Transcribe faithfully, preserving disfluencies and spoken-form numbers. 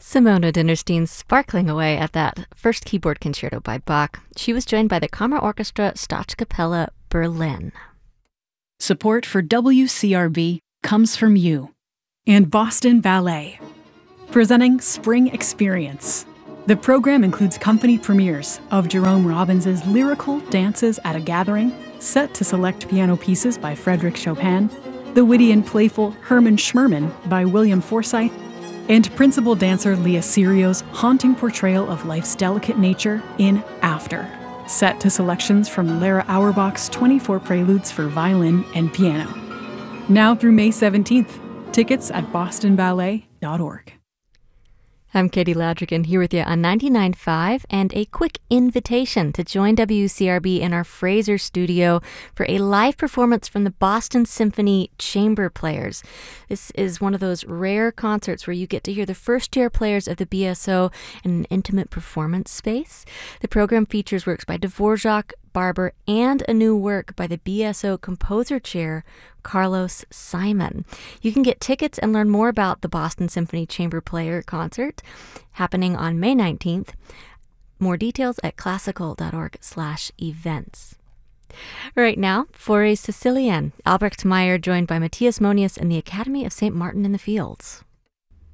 Simona Dinnerstein sparkling away at that first keyboard concerto by Bach. She was joined by the Kammerorchestra Staatskapelle Berlin. Support for W C R B comes from you. And Boston Ballet, presenting Spring Experience. The program includes company premieres of Jerome Robbins' lyrical Dances at a Gathering, set to select piano pieces by Frédéric Chopin, the witty and playful Hermann Schmerman by William Forsythe, and principal dancer Leah Serio's haunting portrayal of life's delicate nature in After, set to selections from Lara Auerbach's twenty-four Preludes for violin and piano. Now through May seventeenth, tickets at boston ballet dot org. I'm Katie Ladrigan here with you on ninety-nine point five, and a quick invitation to join W C R B in our Fraser studio for a live performance from the Boston Symphony Chamber Players. This is one of those rare concerts where you get to hear the first-year players of the B S O in an intimate performance space. The program features works by Dvorak, Barber, and a new work by the B S O Composer Chair, Carlos Simon. You can get tickets and learn more about the Boston Symphony Chamber Player concert happening on May nineteenth. More details at classical.org slash events. Right now, Forêt Sicilienne, Albrecht Meyer joined by Matthias Monius and the Academy of Saint Martin in the Fields.